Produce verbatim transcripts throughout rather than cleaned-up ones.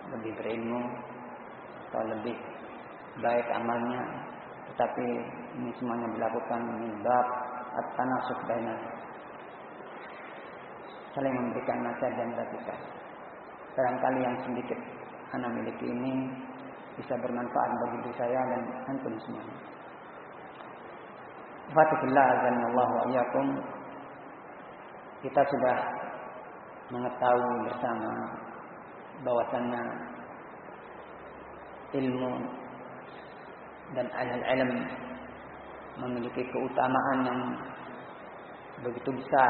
lebih berilmu atau lebih baik amalnya, tetapi ini semuanya dilakukan min bab at-tanasuk bainal, saling memberikan nasihat dan gratifikasi. Barangkali yang sedikit ana miliki ini bisa bermanfaat bagi diri saya dan antum semuanya. Fatihillah azanallahu wa iyyakum. Kita sudah mengetahui bersama bahwasannya ilmu dan al-ilm memiliki keutamaan yang begitu besar,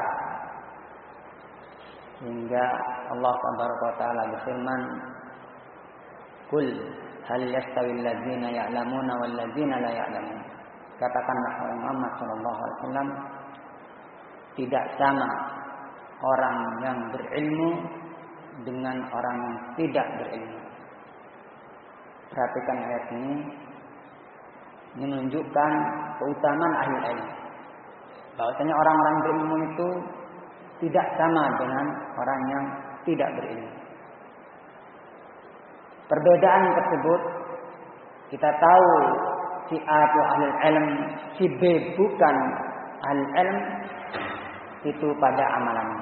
hingga Allah Subhanahu wa taala berfirman, "Qul hal yastawi alladzina ya'lamuna wal ladzina la ya'lamun." Katakanlah wahai Muhammad sallallahu alaihi wasallam, tidak sama orang yang berilmu dengan orang yang tidak berilmu. Perhatikan ayat ini. Ini menunjukkan keutamaan ahli ilmu. Bahwasanya orang-orang berilmu itu tidak sama dengan orang yang tidak berilmu. Perbedaan tersebut kita tahu si A itu ahli ilmu, si B bukan ahli ilmu, itu pada amalannya.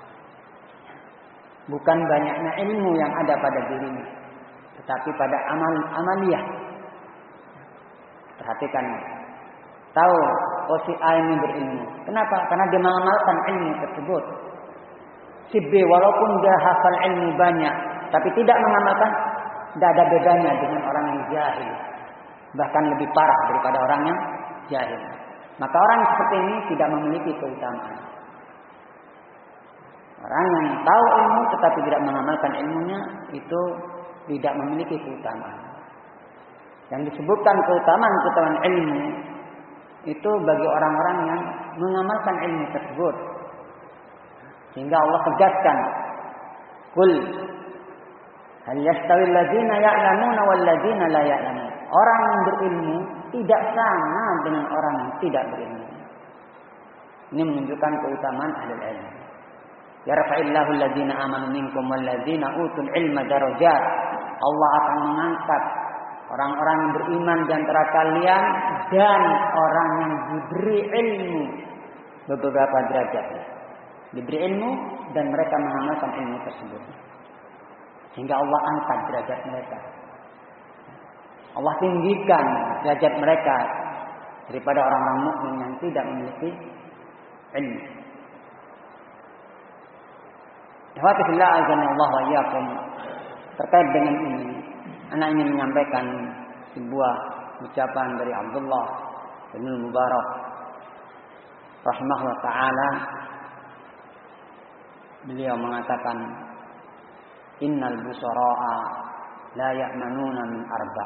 Bukan banyaknya ilmu yang ada pada dirinya, tetapi pada amal amaliyah. Perhatikan, tahu oh si A ini berilmu. Kenapa? Karena dia mengamalkan ilmu tersebut. Si B walaupun dia hafal ilmu banyak, tapi tidak mengamalkan, tidak ada bedanya dengan orang yang jahil. Bahkan lebih parah daripada orang yang jahil. Maka orang seperti ini tidak memiliki keutamaan. Orang yang tahu ilmu tetapi tidak mengamalkan ilmunya, itu tidak memiliki keutamaan. Yang disebutkan keutamaan-keutamaan ilmu itu bagi orang-orang yang mengamalkan ilmu tersebut. Sehingga Allah tegaskan, "Qul hal yastawi alladzina ya'lamuna wal ladzina la ya'lamun." Orang yang berilmu tidak sama dengan orang yang tidak berilmu. Ini menunjukkan keutamaan ahli ilmu. Yarfa'illahu alladzina amanu minkum wal ladzina utul ilma darajat. Allah akan mengangkat orang-orang yang beriman di antara kalian dan orang yang diberi ilmu beberapa derajat. Diberi ilmu dan mereka mengamalkan ilmu tersebut. Sehingga Allah angkat derajat mereka. Allah tinggikan derajat mereka daripada orang-orang mukmin yang tidak memiliki ilmu. Alhamdulillah azanallahu wa iyyakum. Terkait dengan ini, anak ingin menyampaikan sebuah ucapan dari Abdullah bin Mubarak rahimahullah ta'ala. Beliau mengatakan, "Innal busara'a la ya'manuna min arba'.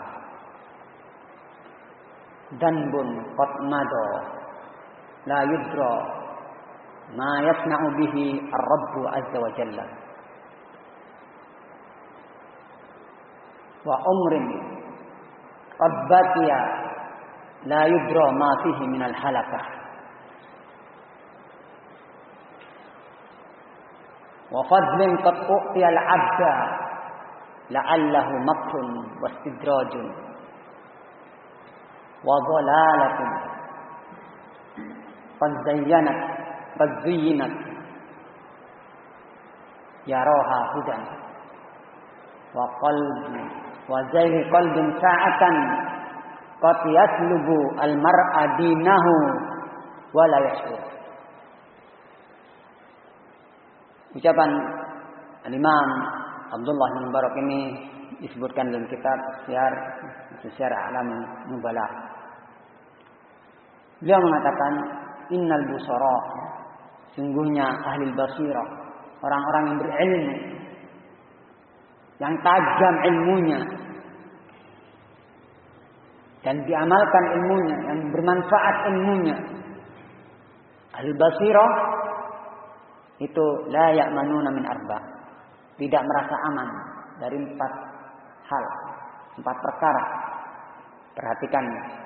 Danbun qad mado la yudra ma yasna'u bihi ar-rabb azza wa jalla. Wa umrin qad baqiya la yudra ma fihi min al-halakah. Wa fadlin qad u'tiya al-'abda la'allahu makrun wa istidrajun. Wa dhalalatun qad zayyanat qad zuyyinat yaraha hudan. Wa qalbi wa zayli qalbin sa'atan qad yaslubu al-mar'a dinahu wa la yashur." Ucapan Al-Imam Abdullah bin Mubarak ini disebutkan dalam kitab Syiar Syiar A'lam Nubalah. Beliau mengatakan, "Innal busara," sungguhnya ahli basirah, orang-orang yang berilmu, yang tajam ilmunya dan diamalkan ilmunya, yang bermanfaat ilmunya. Ahli basirah itu la ya'manuna min arba', tidak merasa aman dari empat hal, empat perkara. Perhatikan.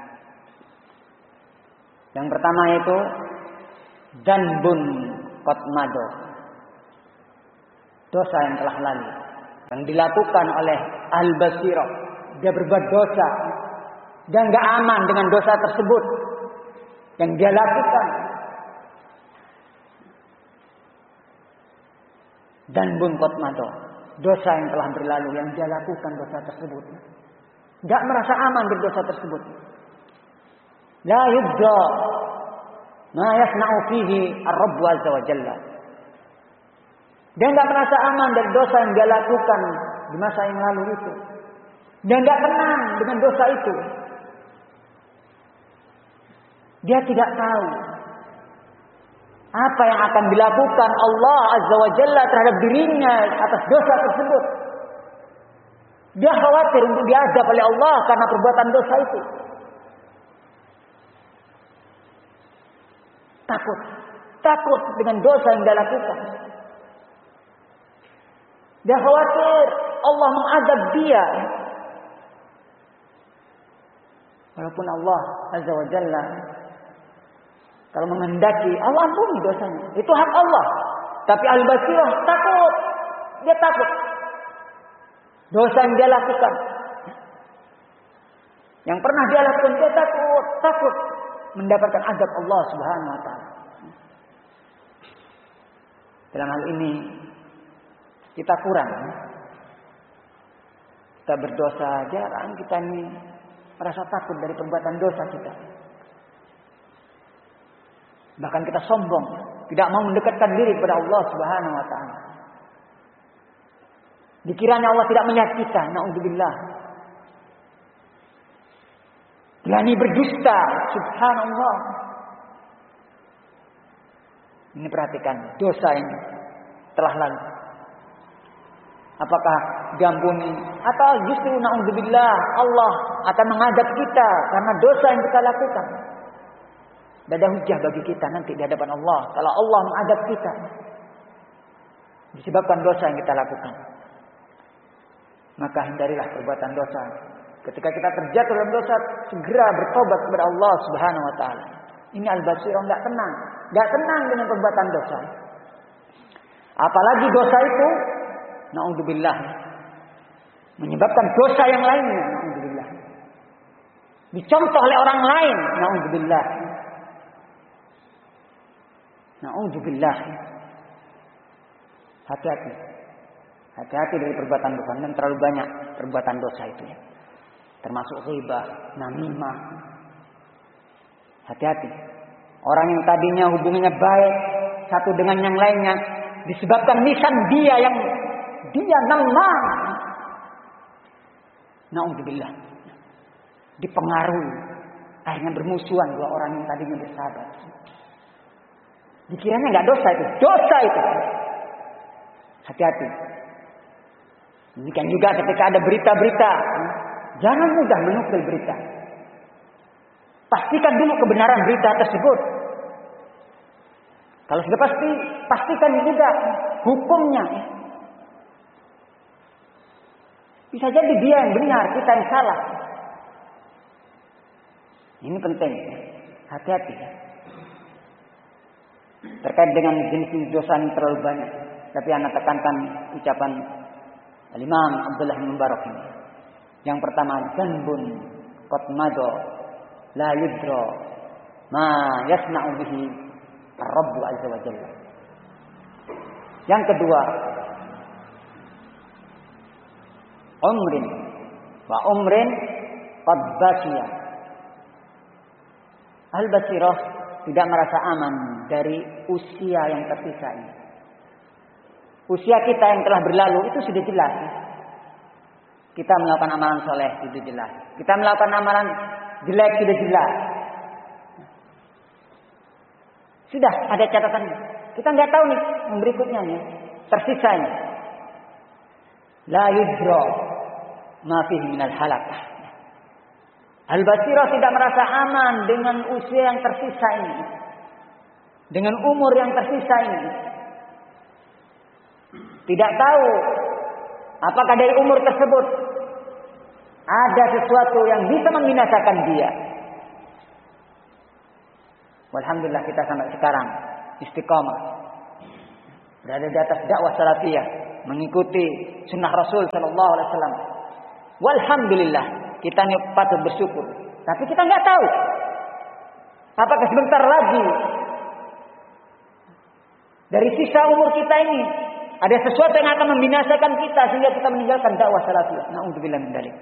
Yang pertama itu danbun qad mado, dosa yang telah lalu. yang dilakukan oleh al-basirah. Dia berbuat dosa dan gak aman dengan dosa tersebut yang dia lakukan. Dan bun qatmado, dosa yang telah berlalu yang dia lakukan dosa tersebut. Gak merasa aman dari dosa tersebut. La yubda ma yasna'u fihi ar-Rabb azza wa jalla. Dia gak merasa aman dari dosa yang dia lakukan di masa yang lalu itu. Dia gak tenang dengan dosa itu. Dia tidak tahu apa yang akan dilakukan Allah azza wa jalla terhadap dirinya atas dosa tersebut. Dia khawatir untuk diazab oleh Allah karena perbuatan dosa itu. Takut. Takut dengan dosa yang dia lakukan. Dia khawatir Allah mengazab dia. Walaupun Allah azza wa jalla kalau menghendaki Allah ampuni dosanya. Itu hak Allah. Tapi al-basirah takut. Dia takut. Dosa yang dia lakukan. Yang pernah dia lakukan dia takut. Takut mendapatkan azab Allah subhanahu wa ta'ala. Dalam hal ini kita kurang. Kita berdosa jarang. Kita ini merasa takut dari perbuatan dosa kita. Bahkan kita sombong, tidak mau mendekatkan diri kepada Allah Subhanahu wa taala. Dikiranya Allah tidak melihat kita, naudzubillah. Berani berdusta, subhanallah. Ini perhatikan dosa ini telah lalu. Apakah diampuni atau justru naudzubillah Allah akan mengadab kita karena dosa yang kita lakukan? Tidak ada hujah bagi kita nanti di hadapan Allah. Kalau Allah mengadab kita disebabkan dosa yang kita lakukan. Maka hindarilah perbuatan dosa. Ketika kita terjatuh dalam dosa, segera bertobat kepada Allah Subhanahu wa taala. Ini al-basirah enggak tenang, enggak tenang dengan perbuatan dosa. Apalagi dosa itu naudzubillah menyebabkan dosa yang lainnya, naudzubillah. Dicontoh oleh orang lain, naudzubillah. Na'udzubillah. Hati-hati. Hati-hati dari perbuatan dosa. Dan terlalu banyak perbuatan dosa itu ya. Termasuk ghibah, namimah. Hati-hati. Orang yang tadinya hubungannya baik satu dengan yang lainnya, disebabkan lisan dia yang dia namah. Na'udzubillah. Dipengaruhi. Akhirnya bermusuhan dua orang yang tadinya bersahabat. Dikiranya enggak dosa itu, dosa itu. Hati-hati. Demikian juga ketika ada berita-berita, jangan mudah menukil berita. Pastikan dulu kebenaran berita tersebut. Kalau sudah pasti, pastikan juga hukumnya. Bisa jadi dia yang benar, kita yang salah. Ini penting. Hati-hati. Terkait dengan jenis dosa yang terlalu banyak. Tapi anak tekankan ucapan Al-Imam Abdullah bin Mubarak ini. Yang pertama, zanbun qatmado la yudra ma yasna'u bihi ar-Rabb azza wa jalla. Yang kedua, umrin wa umrin qad baqiya. Al-basirah tidak merasa aman dari usia yang tersisa ini. Usia kita yang telah berlalu itu sudah jelas. Kita melakukan amalan soleh itu jelas. Kita melakukan amalan jelek sudah jelas. Sudah ada catatannya. Kita nggak tahu nih yang berikutnya nih tersisanya. La yudra ma fihi minal halakah. Al-basirah tidak merasa aman dengan usia yang tersisa ini. Dengan umur yang tersisa ini. Tidak tahu apakah dari umur tersebut ada sesuatu yang bisa membinasakan dia. Walhamdulillah kita sampai sekarang istiqamah. Berada di atas dakwah salafiyah. mengikuti sunnah Rasul Sallallahu Alaihi Wasallam. Walhamdulillah, kita ini patut bersyukur. Tapi kita nggak tahu apakah sebentar lagi dari sisa umur kita ini ada sesuatu yang akan membinasakan kita sehingga kita meninggalkan dakwah salafiyah. Na'udzubillah min dzalik.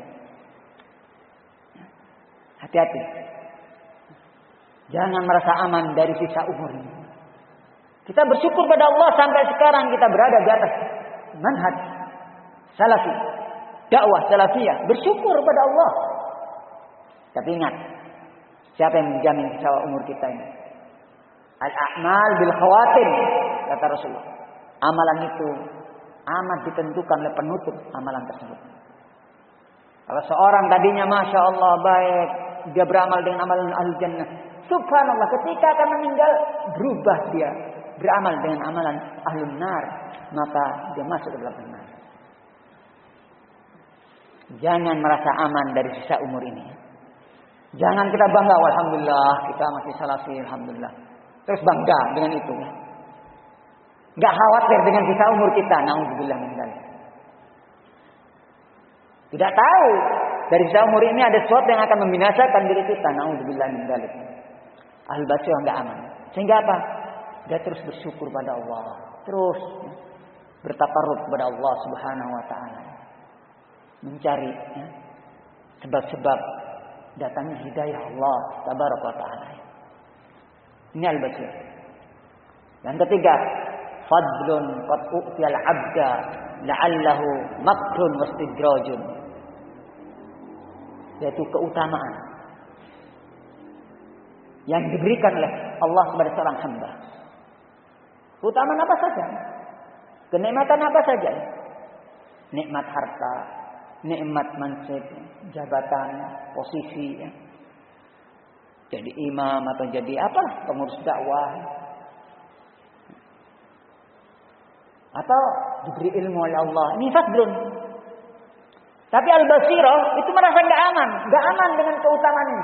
Hati-hati. Jangan merasa aman dari sisa umur ini. Kita bersyukur pada Allah sampai sekarang kita berada di atas manhaj salafi, dakwah salafiyah. Bersyukur pada Allah. Tapi ingat, siapa yang menjamin sisa umur kita ini? Al-a'mal bil khawatim, kata Rasulullah. Amalan itu amat ditentukan oleh penutup amalan tersebut. Kalau seorang tadinya Masya Allah baik, dia beramal dengan amalan ahli jannah, subhanallah ketika akan meninggal berubah dia, beramal dengan amalan ahlun nar, maka dia masuk ke dalam nar. Jangan merasa aman dari sisa umur ini. Jangan kita bangga, alhamdulillah kita masih salafi, alhamdulillah. Terus bangga dengan itu. Gak khawatir dengan sisa umur kita. Na'udzubillah min dzalik. Tidak tahu dari sisa umur ini ada sesuatu yang akan membinasakan diri kita. Na'udzubillah min dzalik. Ahlul basirah enggak aman. Sehingga apa? Dia terus bersyukur pada Allah. Terus bertakarrub kepada Allah Subhanahu wa taala. Mencari ya, sebab-sebab datangnya hidayah Allah tabaraka wa taala. Ini al-basir. Yang ketiga, fadlun qad u'tiyal 'abda la'allahu makrun wastidrajun. Yaitu keutamaan yang diberikan oleh Allah kepada seorang hamba. Keutamaan apa saja? Kenikmatan apa saja? Nikmat harta, nikmat mansib, jabatan, posisi ya. Jadi imam atau jadi apa? Pengurus dakwah. Atau diberi ilmu oleh Allah. Ini fadlun. Tapi al-basirah itu merasa enggak aman, enggak aman dengan keutamaan ini.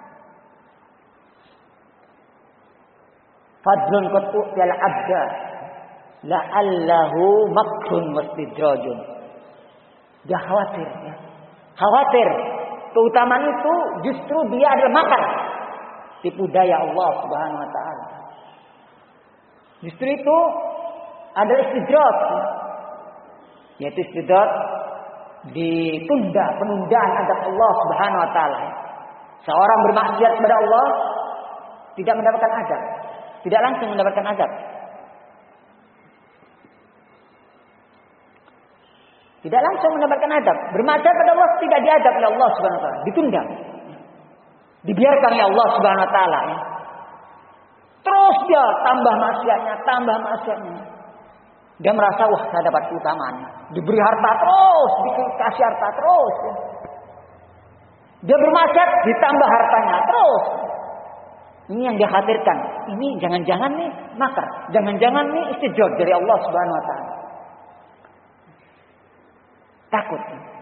Fadlun qad u'tiyal 'abda la'allahu makrun wastidrajun. Dia khawatir ya. Khawatir keutamaan itu justru dia adalah makar, tipu daya Allah Subhanahu wa taala. Justru itu ada istidraj, yaitu istidraj ditunda, penundaan adab Allah Subhanahu wa taala. Seorang bermaksiat kepada Allah tidak mendapatkan adab, tidak langsung mendapatkan adab. Tidak langsung mendapatkan adab. Bermaksiat pada Allah tidak diadab oleh Allah Subhanahu wa taala, ditunda. Dibiarkan oleh Allah Subhanahu wa taala ya. Terus dia tambah maksiatnya, tambah maksiatnya. Dia merasa wah saya dapat keutamaan. Diberi harta terus, dikasih harta terus. Ya. Dia bermaksiat ditambah hartanya terus. Ini yang dia khawatirkan. Ini jangan-jangan nih makar, jangan-jangan nih istidraj dari Allah Subhanahu wa taala. Takut.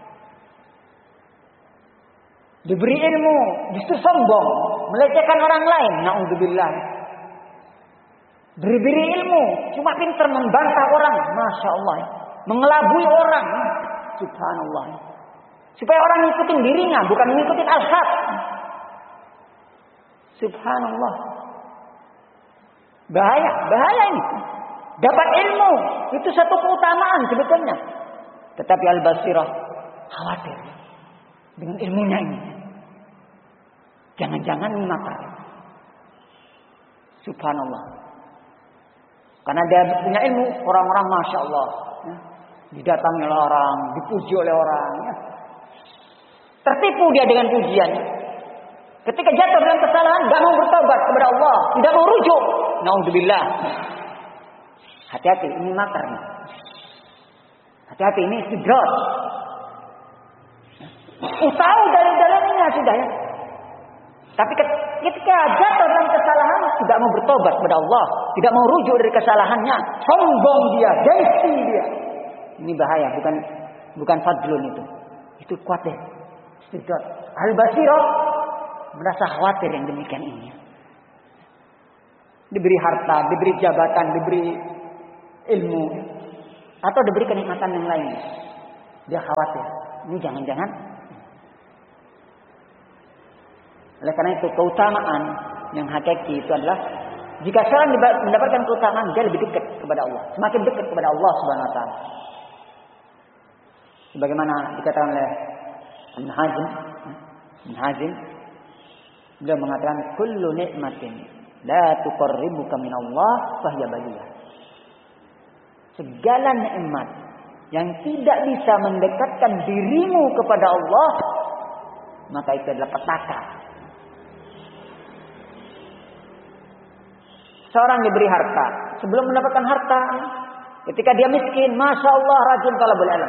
Diberi ilmu justru sombong, melecehkan orang lain. Na'udzubillah. Diberi ilmu cuma pintar membantah orang, masya Allah, mengelabui orang, subhanallah. Supaya orang ngikutin dirinya, bukan ngikutin al-haq. Subhanallah. Bahaya, bahaya ini. Dapat ilmu itu satu keutamaan sebetulnya. Tetapi al-basirah khawatir dengan ilmunya ini. Jangan-jangan ini makar. Subhanallah. Karena dia punya ilmu, orang-orang masya Allah, ya, didatangi oleh orang, dipuji oleh orang, ya. Tertipu dia dengan pujian. Ketika jatuh dalam kesalahan, tidak mau bertobat kepada Allah, tidak mau rujuk. Naudzubillah. Hati-hati, ini makar. Hati-hati, ini istidraj. Tahu dari dalamnya sudah ya. Tapi ketika jatuh dalam kesalahan, tidak mau bertobat kepada Allah, tidak mau rujuk dari kesalahannya, sombong dia, gengsi dia. Ini bahaya, bukan bukan fadlun itu. Itu kuat deh. Istidraj. Al-basirah merasa khawatir yang demikian ini. Diberi harta, diberi jabatan, diberi ilmu. atau diberi kenikmatan yang lain. Dia khawatir, ini jangan-jangan. Oleh karena itu keutamaan yang hakiki itu adalah jika seorang mendapatkan keutamaan, dia lebih dekat kepada Allah, semakin dekat kepada Allah Subhanahu wa taala. Sebagaimana dikatakan oleh Ibnu Hazm, Ibnu Hazm beliau mengatakan kullu nikmatin la tuqarribuka minallah fahiya baliyah. Segala nikmat yang tidak bisa mendekatkan dirimu kepada Allah, maka itu adalah petaka. Seorang diberi harta, sebelum mendapatkan harta, ketika dia miskin, masya Allah rajin talabul ilm,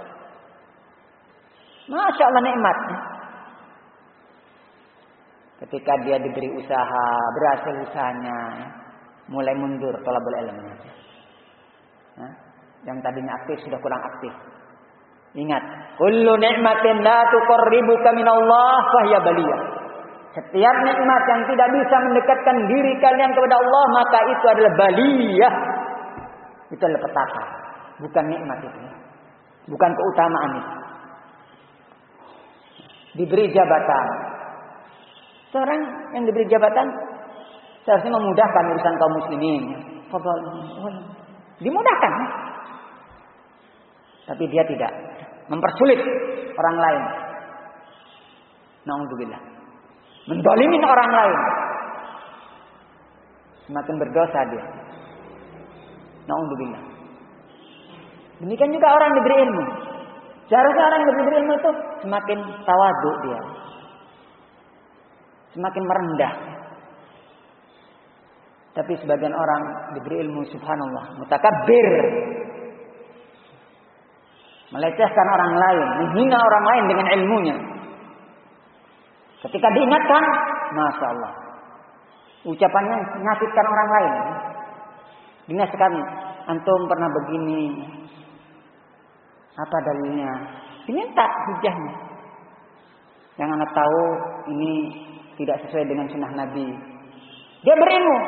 masya Allah nikmat. Ketika dia diberi usaha, berhasil usahanya, mulai mundur talabul ilmnya. Nah, yang tadinya aktif sudah kurang aktif. Ingat, kullu ni'matin la tuqarribuka minallah fahiya baliyah. Setiap nikmat yang tidak bisa mendekatkan diri kalian kepada Allah, maka itu adalah baliyah. Itu adalah petaka, bukan nikmat itu. Bukan keutamaan itu. Diberi jabatan. Seorang yang diberi jabatan seharusnya memudahkan urusan kaum muslimin. Dimudahkan. Tapi dia tidak. Mempersulit orang lain. Na'udzubillah. Mendolimin orang lain. Semakin berdosa dia. Na'udzubillah. Demikian juga orang diberi ilmu. Seharusnya orang yang diberi ilmu itu semakin tawadhu dia. Semakin merendah. Tapi sebagian orang diberi ilmu subhanallah, mutakabbir. Melecehkan orang lain, menghina orang lain dengan ilmunya. Ketika diingatkan, masya Allah, ucapannya menyakitkan orang lain. Dinasihatkan, antum pernah begini, apa dalilnya? Diminta hujahnya. Yang anak tahu ini tidak sesuai dengan sunnah Nabi. Dia berilmu.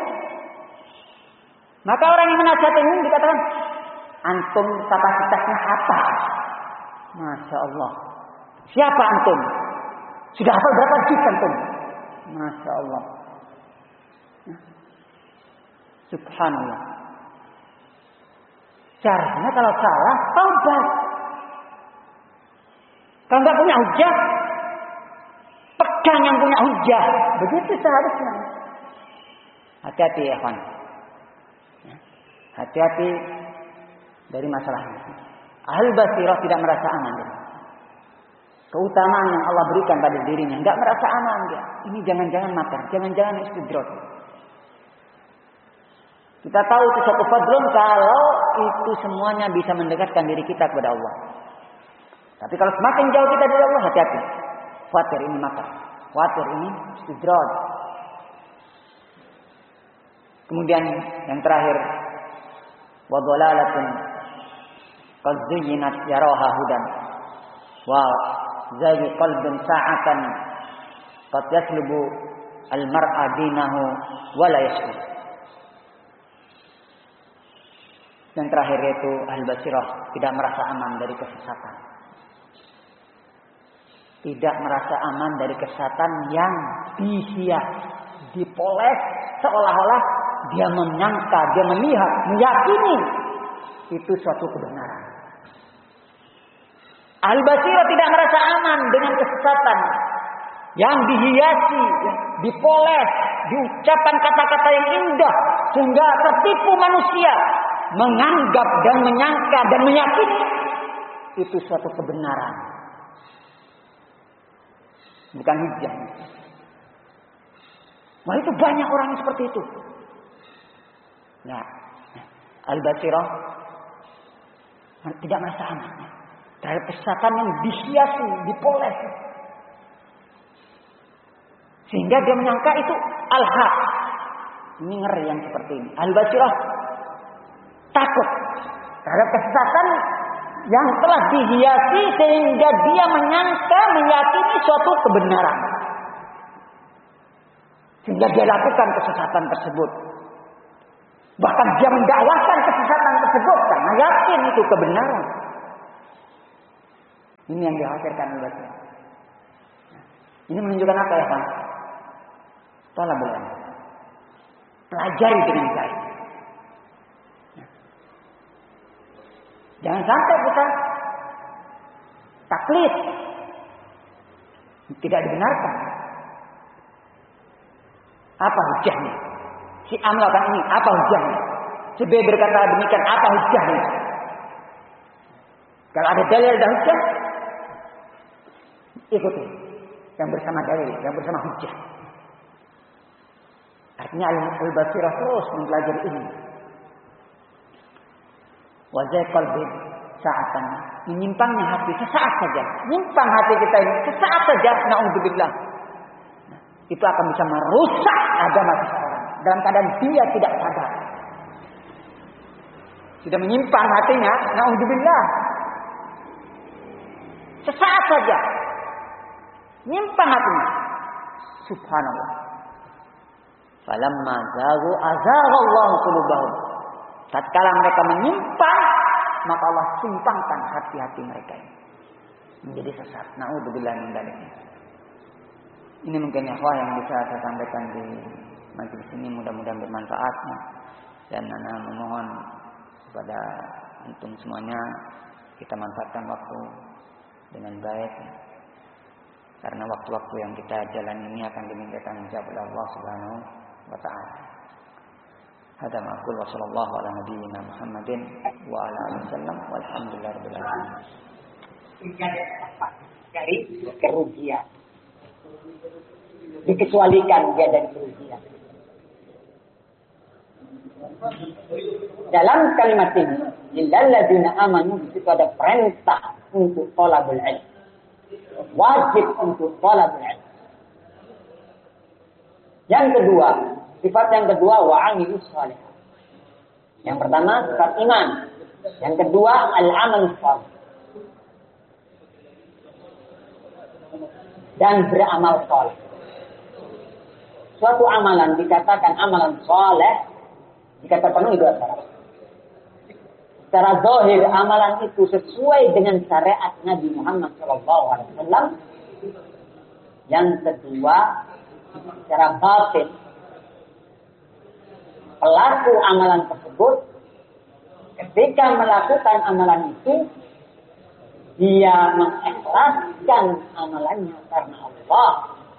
Maka orang yang menasihati ini dikatakan, antum kapasitasnya apa? Masya Allah. Siapa antum? Sudah hafal berapa juz antum? Masya Allah. Subhanallah. Caranya kalau salah, taubat. Kalau nggak punya hujah, pegang yang punya hujah. Begitu seharusnya. Hati-hati ya kawan. Hati-hati dari masalah ini. Ahlul basirah tidak merasa aman. Dia. Keutamaan yang Allah berikan pada dirinya, nggak merasa aman dia. Ini jangan-jangan makar, jangan-jangan istidraj. Kita tahu itu suatu fadlun kalau itu semuanya bisa mendekatkan diri kita kepada Allah. Tapi kalau semakin jauh kita dari Allah, hati-hati. Khawatir ini makar, khawatir ini istidraj. Kemudian yang terakhir, wa dhalalatun qad zuyyinat yaraha hudan wa zayyi qalbin sa'atan qad yaslubu al-mar'a dinahu wa la yashkur. Yang terakhir yaitu al-basirah, tidak merasa aman dari kesesatan. Tidak merasa aman dari kesesatan yang dihias, dipoles seolah-olah dia menyangka, dia melihat, meyakini itu suatu kebenaran. Al-basirah tidak merasa aman dengan kesesatan yang dihiasi, dipoles, diucapkan kata-kata yang indah sehingga tertipu manusia menganggap dan menyangka dan meyakini itu suatu kebenaran. Bukan hujah. Wah, itu banyak orang yang seperti itu. Nah, al-basirah tidak merasa aman terhadap kesesatan yang dihiasi, dipoles, sehingga dia menyangka itu al-haq. Ini ngeri yang seperti ini. Al-basirah takut terhadap kesesatan yang telah dihiasi sehingga dia menyangka, meyakini suatu kebenaran, sehingga dia lakukan kesesatan tersebut. Bahkan dia mendakwahkan kesesatan tersebut karena yakin itu kebenaran. Ini yang dikhawatirkan oleh kita. Ini menunjukkan apa ya Pak? Thalabul ilm. Pelajari dengan baik. Jangan sampai kita taklid. Tidak dibenarkan. Apa hujahnya? Si A melakukan ini, apa hujahnya? Si B berkata demikian, apa hujahnya? Kalau ada dalil dan hujah, ikuti. Yang bersama dalil, yang bersama hujah. Artinya al-basirah terus mempelajari ini. Wajah qalbi sa'atan. Menyimpangnya hati sesaat saja. Menyimpang hati kita ini sesaat saja. Na'udzubillah. Nah, itu akan bisa merusak agama seseorang. Dalam keadaan dia tidak sadar. Sudah menyimpang hatinya. Na'udzubillah. Sesaat saja. Menyimpang hatinya. Subhanallah. Falamma zagu azaghallahu qulubahum. Tatkala mereka menyimpang, maka Allah simpangkan hati-hati mereka ini menjadi sesat. Na'udzubillah min dzalik. Ini mungkin ikhwah yang bisa saya sampaikan di majelis ini, mudah-mudahan bermanfaat. Dan ana memohon kepada antum semuanya kita manfaatkan waktu dengan baik. Karena waktu-waktu yang kita jalan ini akan dimintakan jawab oleh Allah Subhanahu wa taala. Hada ma aqul wa sallallahu ala nabiyyina Muhammadin wa ala alihi wasallam walhamdulillahirabbil alamin. Dari kerugian. Dikecualikan dia dari kerugian. Dalam kalimat ini, illal ladzina amanu, di situ ada perintah untuk thalabul ilm. Wajib untuk thalabul ilm. Yang kedua, sifat yang kedua wa'amilus shalih. Yang pertama sifat iman. Yang kedua al-amal shalih. Dan beramal shalih. Suatu amalan dikatakan amalan shalih jika terpenuhi dua syarat. Secara zahir amalan itu sesuai dengan syariat Nabi Muhammad shallallahu alaihi wasallam. Yang kedua, secara batin, pelaku amalan tersebut ketika melakukan amalan itu dia mengikhlaskan amalannya karena Allah,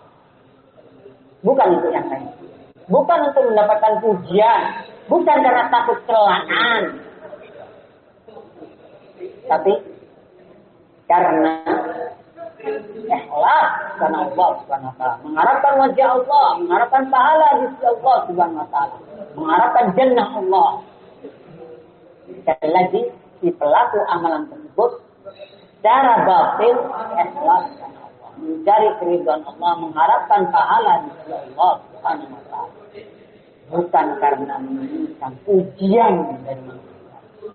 bukan untuk yang lain, bukan untuk mendapatkan pujian, bukan karena takut celaan, tapi karena ikhlas karena Allah Subhanahu wa taala, mengharapkan wajah Allah, mengharapkan pahala di sisi Allah Subhanahu wa taala, mengharapkan jannah Allah. Sekali lagi, si pelaku amalan tersebut secara batin ikhlas karena Allah, mencari keridhaan Allah, mengharapkan pahala di sisi Allah Subhanahu wa taala, bukan karena menginginkan pujian dari manusia,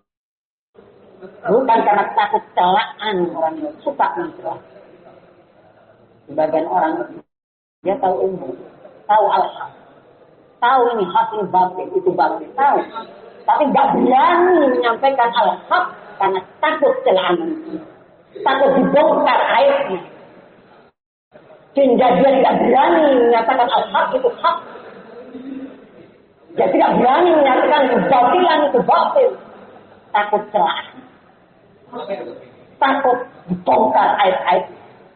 bukan karena takut celaan orang yang suka mencela. Sebagian orang dia tahu ilmu, tahu al-haq, tahu ini hak, ini batil, itu batil, tahu, tapi nggak berani menyampaikan al-haq karena takut celaan manusia, takut dibongkar aibnya, sehingga dia tidak berani menyatakan al-haq itu hak, dia tidak berani menyatakan kebatilan itu batil, takut celaan, takut dibongkar aib-aib.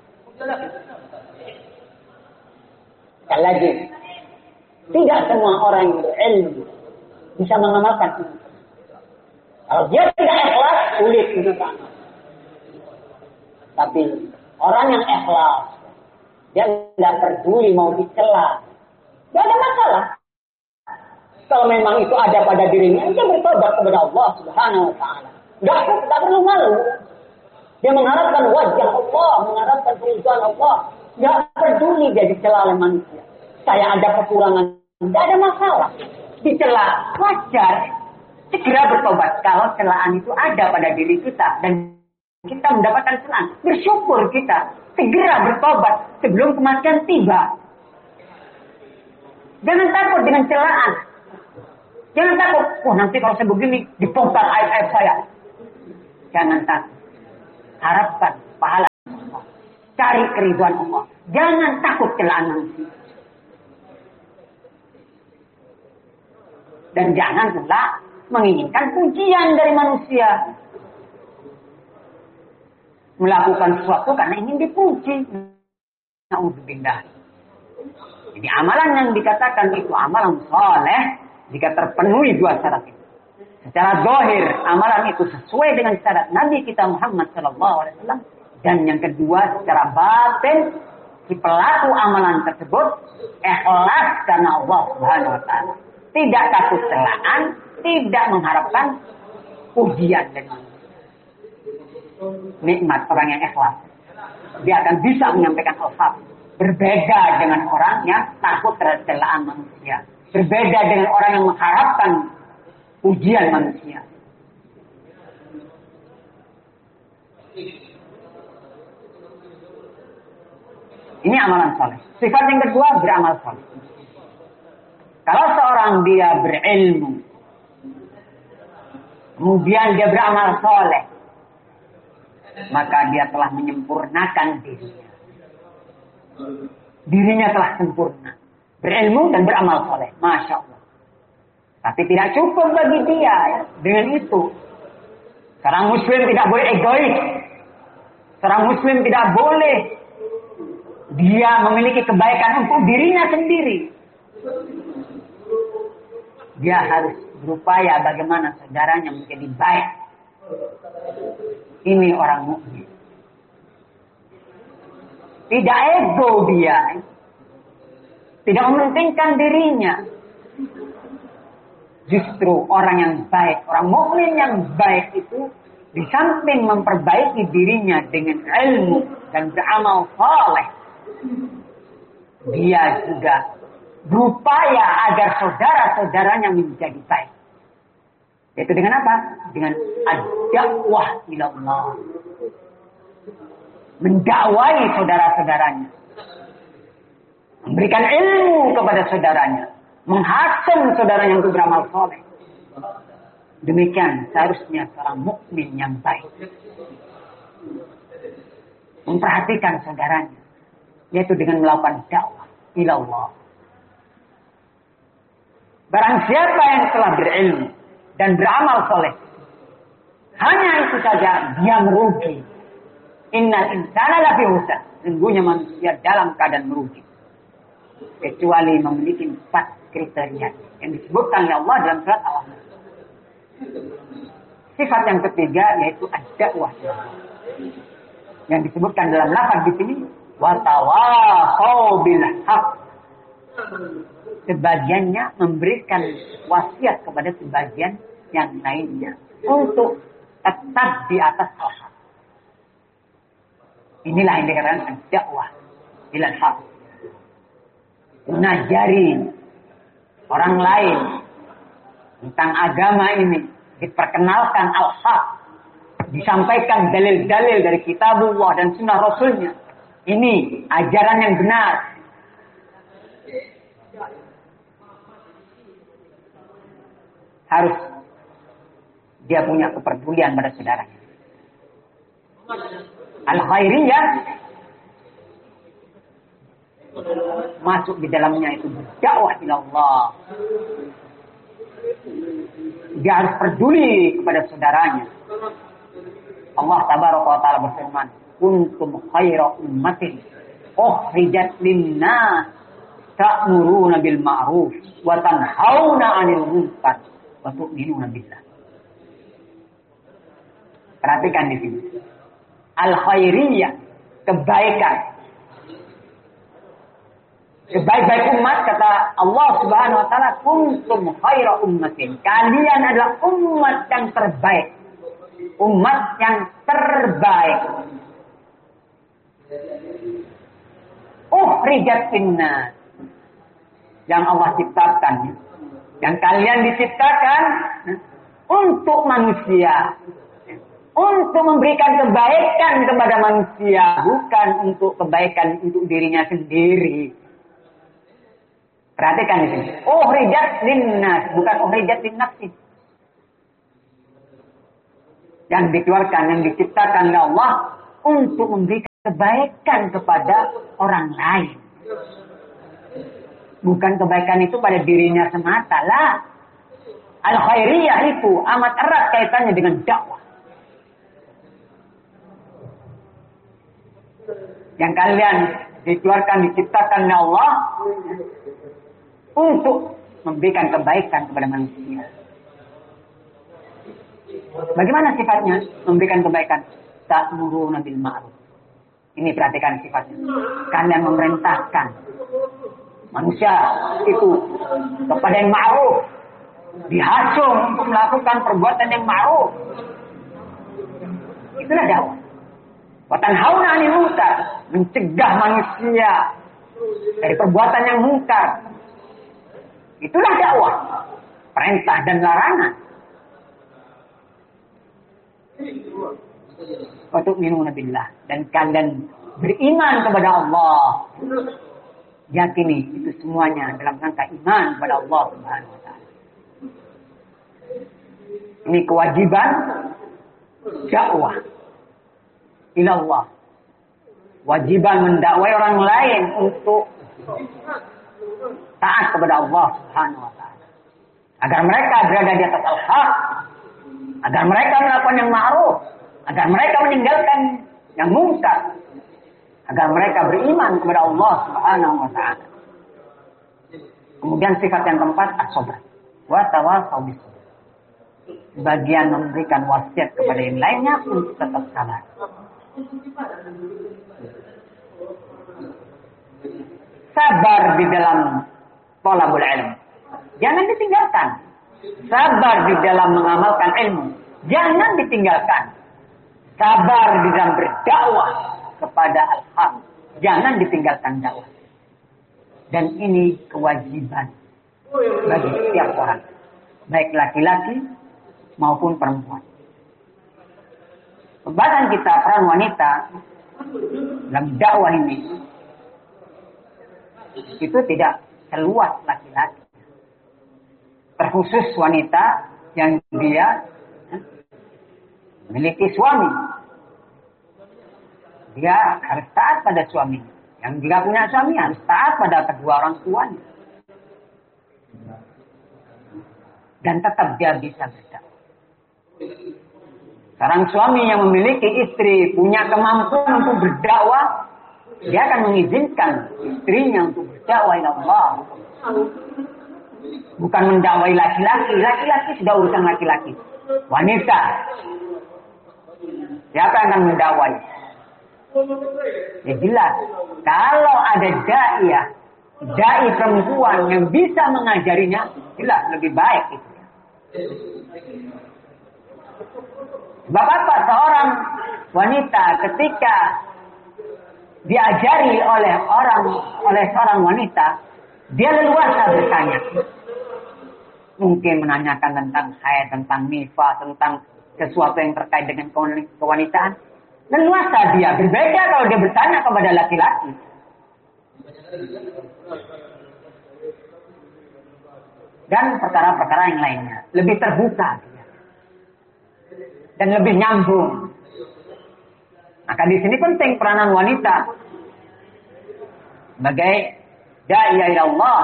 Sekali lagi, tidak semua orang yang berilmu bisa mengamalkan ini. Kalau dia tidak ikhlas, sulit untuk beramal. Tapi orang yang ikhlas, dia tidak peduli mau dicela, tidak ada masalah. Kalau memang itu ada pada dirinya, dia bertobat kepada Allah Subhanahu wa taala. Tidak tidak perlu malu. Dia mengharapkan wajah Allah, mengharapkan keridhaan Allah. Tidak peduli dia dicela oleh manusia. Saya ada kekurangan, tidak ada masalah. Dicela wajar. Segera bertobat kalau celaan itu ada pada diri kita dan kita mendapatkan celaan. Bersyukur kita. Segera bertobat sebelum kematian tiba. Jangan takut dengan celaan. Jangan takut. Oh nanti kalau saya begini dibongkar aib-aib saya. Jangan takut. Harapkan pahala Allah. Cari keriduan Allah. Jangan takut celaan manusia. Dan jangan pula menginginkan pujian dari manusia. Melakukan sesuatu karena ingin dipuji. Na'udzubillah. Jadi amalan yang dikatakan itu amalan saleh jika terpenuhi dua syarat itu. Secara zahir amalan itu sesuai dengan syarat Nabi kita Muhammad sallallahu alaihi wasallam, dan yang kedua secara batin si pelaku amalan tersebut ikhlas karena Allah Subhanahu wa taala. Tidak takut celaan, tidak mengharapkan pujian dari manusia. Nikmat orang yang ikhlas. Dia akan bisa menyampaikan al-haq. Berbeda dengan orang yang takut terhadap celaan manusia. Berbeda dengan orang yang mengharapkan pujian manusia. Ini amalan soleh. Sifat yang kedua beramal soleh. Kalau seorang dia berilmu, kemudian dia beramal soleh, maka dia telah menyempurnakan dirinya. Dirinya telah sempurna. Berilmu dan beramal soleh. Masya Allah. Tapi tidak cukup bagi dia ya, dengan itu. Seorang muslim tidak boleh egois. Seorang muslim tidak boleh dia memiliki kebaikan untuk dirinya sendiri. Dia harus berupaya bagaimana saudaranya menjadi baik. Ini orang mukmin. Tidak ego dia. Tidak mementingkan dirinya. Justru orang yang baik, orang mukmin yang baik itu di samping memperbaiki dirinya dengan ilmu dan beramal saleh, dia juga berupaya agar saudara-saudaranya menjadi baik. Yaitu dengan apa? Dengan ad-da'wah ila Allah. Mendakwai saudara-saudaranya. Memberikan ilmu kepada saudaranya. Menghasem saudaranya untuk beramal soleh. Demikian seharusnya seorang mukmin yang baik. Memperhatikan saudaranya. Yaitu dengan melakukan dakwah ila Allah. Barang siapa yang telah berilmu dan beramal soleh, hanya itu saja dia merugi. Innal insana lafi khusr. Sungguhnya manusia dalam keadaan merugi. Kecuali memiliki empat kriteria yang disebutkan oleh Allah dalam surat Al-Ahzab. Sifat yang ketiga yaitu ad-da'wah. Yang disebutkan dalam lafaz di sini wa tawasau bil haqq. Sebagiannya memberikan wasiat kepada sebagian yang lainnya untuk tetap di atas al-haq. Inilah yang dikatakan dakwah ilal haq. Mengajari orang lain tentang agama ini, diperkenalkan al-haq, disampaikan dalil-dalil dari kitabullah dan sunnah rasulnya. Ini ajaran yang benar. Harus dia punya kepedulian pada saudaranya. Al-khairiyah masuk di dalamnya itu dakwah ila Allah. Dia harus peduli kepada saudaranya. Allah tabaraka wa taala berfirman, "Kuntum khaira ummatin ukhrijat lin-nas ta'muruna bil ma'ruf wa tanhauna 'anil munkar wa tu'minuna billah." Perhatikan di sini. Al-khairiyah, kebaikan. Sebaik-baik umat, kata Allah Subhanahu wa taala, kuntum khaira ummatin. Kalian adalah umat yang terbaik. Umat yang terbaik. Ukhrijat linnas. Yang Allah ciptakan. Yang kalian diciptakan untuk manusia. Untuk memberikan kebaikan kepada manusia. Bukan untuk kebaikan untuk dirinya sendiri. Perhatikan di sini. Uhrijat linnas, bukan uhrijat linnafsi. Yang dikeluarkan, yang diciptakan oleh Allah untuk memberikan kebaikan kepada orang lain. Bukan kebaikan itu pada dirinya semata lah. Al-khairiyah itu amat erat kaitannya dengan dakwah. Yang kalian dikeluarkan, diciptakan oleh Allah untuk memberikan kebaikan kepada manusia. Bagaimana sifatnya memberikan kebaikan? Ta'muruna bil ma'ruf. Ini perhatikan sifatnya. Kalian memerintahkan manusia itu kepada yang ma'ruf. Dihasung untuk melakukan perbuatan yang ma'ruf. Itulah dakwah. Wa tanhauna 'anil munkar, mencegah manusia dari perbuatan yang mungkar. Itulah dakwah. Perintah dan larangan. Wa tu'minuna billah, dan kalian beriman kepada Allah. Yakini itu semuanya dalam rangka iman kepada Allah Subhanahu wa taala. Ini kewajiban dakwah ila Allah. Wajiban mendakwai orang lain untuk taat kepada Allah Subhanahu wa taala. Agar mereka berada di atas al-haq, agar mereka melakukan yang ma'ruf, agar mereka meninggalkan yang mungkar, agar mereka beriman kepada Allah Subhanahu wa taala. Kemudian sifat yang keempat as-sabr. Wa tawassaw bis sabr. Bagian memberikan wasiat kepada yang lainnya untuk tetap sabar. Sabar di dalam thalabul ilm. Jangan ditinggalkan. Sabar di dalam mengamalkan ilmu. Jangan ditinggalkan. Sabar di dalam berdakwah kepada al-haq. Jangan ditinggalkan dakwah. Dan ini kewajiban bagi setiap orang. Baik laki-laki maupun perempuan. Pembahasan kita peran wanita dalam dakwah ini itu tidak seluas laki-laki. Terkhusus wanita yang dia memiliki suami. Dia harus taat pada suami. Yang tidak punya suami harus taat pada kedua orang tuanya. Dan tetap dia bisa berdakwah. Seorang suami yang memiliki istri punya kemampuan untuk berdakwah, dia akan mengizinkan istrinya untuk berdakwah ila Allah. Bukan mendakwai laki-laki. Laki-laki sudah urusan laki-laki. Wanita. Siapa yang akan mendakwai? Ya jelas. Kalau ada da'iyah, da'i perempuan yang bisa mengajarinya, jelas lebih baik itu. Sebab apa? Seorang wanita ketika diajari oleh orang oleh seorang wanita, dia leluasa bertanya. Mungkin menanyakan tentang haid, tentang nifas, tentang sesuatu yang terkait dengan kewanitaan. Leluasa dia. Berbeda kalau dia bertanya kepada laki-laki. Dan perkara-perkara yang lainnya. Lebih terbuka dia. Dan lebih nyambung. Maka di sini penting peranan wanita sebagai da'iyah ila Allah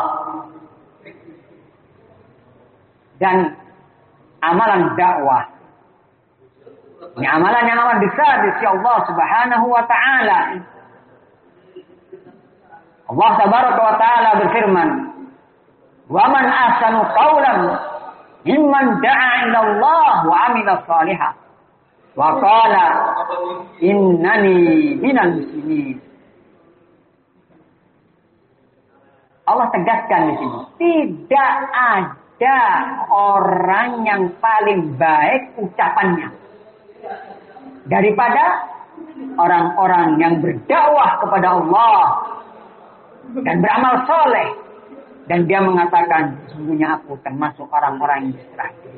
dan amalan dakwah. Ini amalan yang amat besar di sisi Allah Subhanahu wa taala. Allah Tabaraka wa taala berfirman, "Wa man ahsanu qawlan mimman da'a ila Allah wa 'amila shalihan." Wa qala innani minal muslimin. Allah tegaskan di sini, tidak ada orang yang paling baik ucapannya daripada orang-orang yang berdakwah kepada Allah dan beramal soleh, dan dia mengatakan sesungguhnya aku termasuk orang-orang yang berserah diri.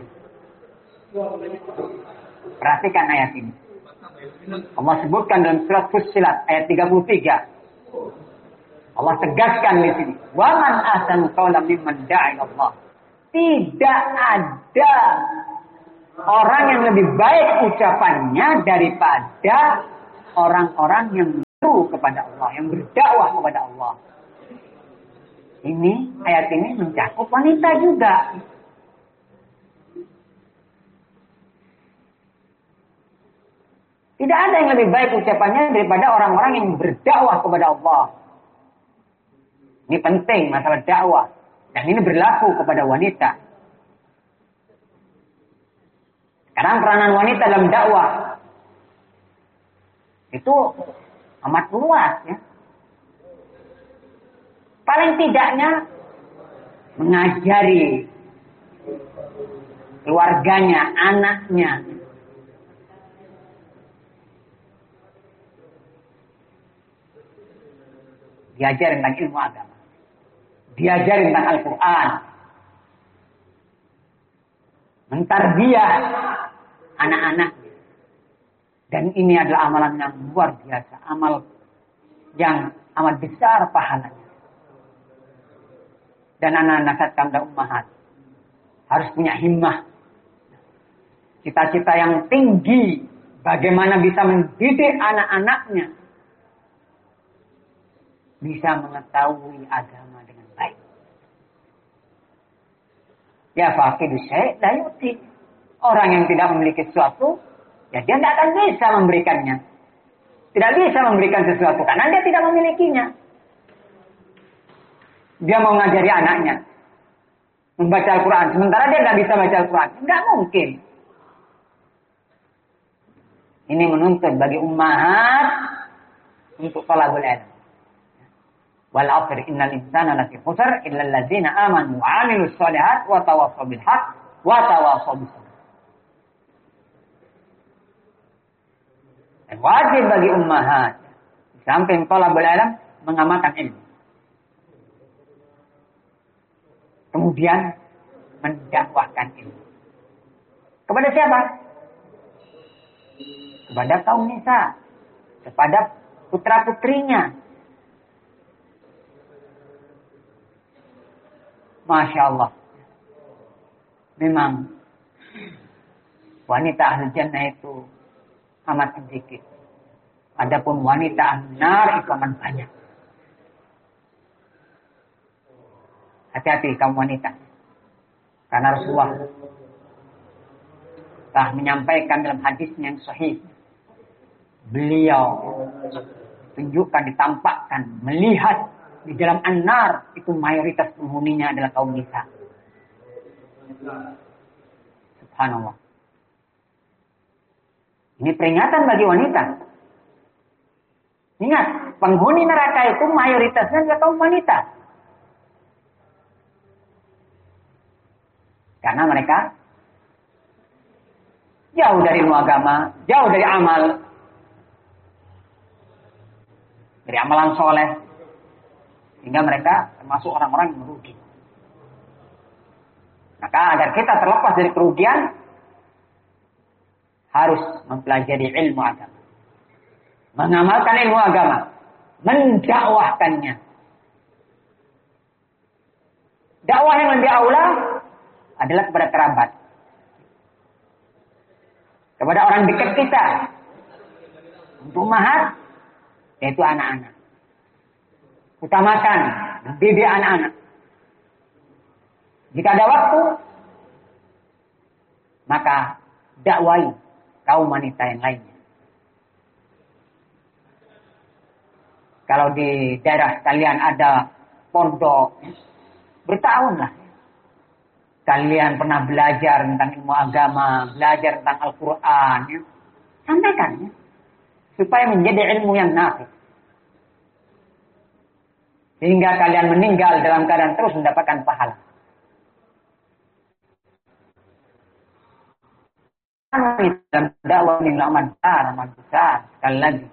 Perhatikan ayat ini. Allah sebutkan dalam surat Fussilat ayat tiga puluh tiga. Allah tegaskan di sini, wa man ahsanu qawlan mimman da'a ila Allah. Tidak ada orang yang lebih baik ucapannya daripada orang-orang yang menyeru kepada Allah, yang berdakwah kepada Allah. Ini ayat ini mencakup wanita juga. Tidak ada yang lebih baik ucapannya daripada orang-orang yang berdakwah kepada Allah. Ini penting masalah dakwah. Dan ini berlaku kepada wanita. Sekarang peranan wanita dalam dakwah itu amat luas ya. Paling tidaknya mengajari keluarganya, anaknya. Diajarin tentang ilmu agama. Diajarin tentang Al-Quran. Mentarbiyah anak-anaknya. Dan ini adalah amalan yang luar biasa. Amal yang amat besar pahalanya. Dan anak-anak satkam dan ummahat harus punya himmah. Cita-cita yang tinggi. Bagaimana bisa mendidik anak-anaknya. Bisa mengetahui agama dengan baik. Ya faqidu syai' la yu'ti. Orang yang tidak memiliki sesuatu, ya dia tidak akan bisa memberikannya. Tidak bisa memberikan sesuatu karena dia tidak memilikinya. Dia mau ngajari anaknya membaca Al-Quran, sementara dia tidak bisa baca Al-Quran. Tidak mungkin. Ini menuntut bagi ummahat untuk talabul ilm. Wal 'asr innal insana lafi khusr illa allazina amanu wa 'amilus shalihat wa tawassaw bil haqq wa tawassaw bis sabr. Dan wajib bagi ummahat samping thalabul ilm mengamalkan ilmu. Kemudian mendakwahkan ilmu. Kepada siapa? Kepada kaum nisa, kepada putra-putrinya. Masya Allah. Memang wanita ahli jannah itu amat sedikit. Adapun wanita ahli nar itu amat banyak. Hati-hati kaum wanita. Karena Rasulullah telah menyampaikan dalam hadisnya yang sahih. Beliau tunjukkan, ditampakkan, melihat di dalam an-nar itu mayoritas penghuninya adalah kaum nisa. Subhanallah. Ini peringatan bagi wanita. Ingat, penghuni neraka itu mayoritasnya adalah kaum wanita. Karena mereka jauh dari ilmu agama, jauh dari amal. Dari amalan soleh. Sehingga mereka termasuk orang-orang yang merugi. Maka agar kita terlepas dari kerugian, harus mempelajari ilmu agama. Mengamalkan ilmu agama. Mendakwahkannya. Dakwah yang lebih aula adalah kepada kerabat. Kepada orang dekat kita. Untuk ummahat, yaitu anak-anak. Utamakan mendidik anak-anak. Jika ada waktu, maka dakwai kaum wanita yang lainnya. Kalau di daerah kalian ada pondok, bertahunlah. Kalian pernah belajar tentang ilmu agama, belajar tentang Al-Quran. Ya. Sampaikan. Ya. Supaya menjadi ilmu yang nafi'. Sehingga kalian meninggal dalam keadaan terus mendapatkan pahala. Dalam dakwah ini amat besar, amat besar. Sekali lagi.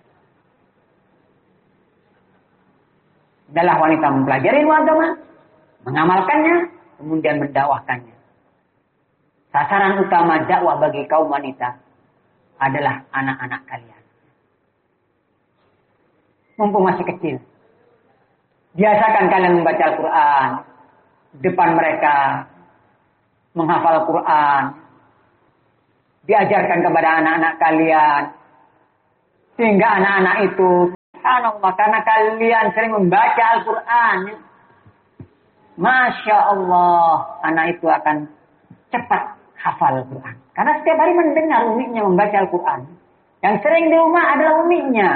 Adalah wanita mempelajari ilmu agama, mengamalkannya, kemudian mendakwahkannya. Sasaran utama dakwah bagi kaum wanita adalah anak-anak kalian. Mumpung masih kecil. Biasakan kalian membaca Al-Quran. Depan mereka. Menghafal Al-Quran. Diajarkan kepada anak-anak kalian. Sehingga anak-anak itu, subhanallah, karena kalian sering membaca Al-Quran, Masya Allah, anak itu akan cepat hafal Al-Quran. Karena setiap hari mendengar umiknya membaca Al-Quran. Yang sering di rumah adalah umiknya.